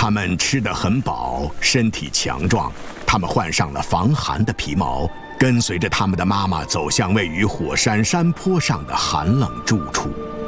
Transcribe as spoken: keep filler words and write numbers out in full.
它们吃得很饱，身体强壮。它们换上了防寒的皮毛，跟随着它们的妈妈走向位于火山山坡上的寒冷住处。